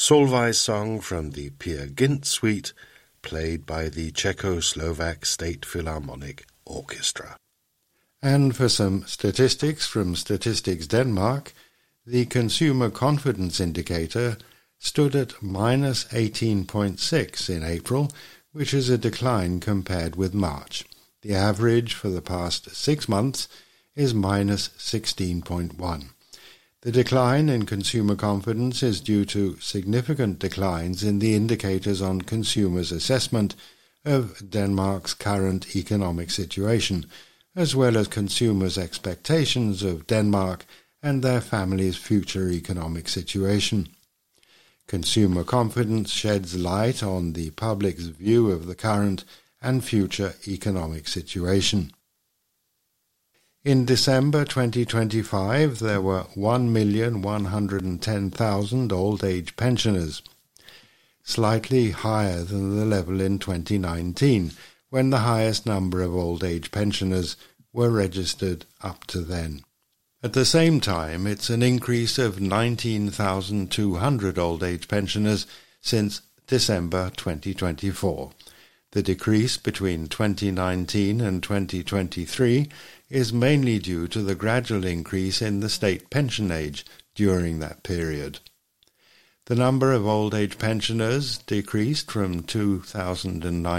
Solvay's song from the Peer Gynt Suite, played by the Czechoslovak State Philharmonic Orchestra. And for some statistics from Statistics Denmark, the consumer confidence indicator stood at minus 18.6 in April, which is a decline compared with March. The average for the past 6 months is minus 16.1. The decline in consumer confidence is due to significant declines in the indicators on consumers' assessment of Denmark's current economic situation, as well as consumers' expectations of Denmark and their families' future economic situation. Consumer confidence sheds light on the public's view of the current and future economic situation. In December 2025, there were 1,110,000 old-age pensioners, slightly higher than the level in 2019, when the highest number of old-age pensioners were registered up to then. At the same time, it's an increase of 19,200 old-age pensioners since December 2024. The decrease between 2019 and 2023 is mainly due to the gradual increase in the state pension age during that period. The number of old-age pensioners decreased from 2,009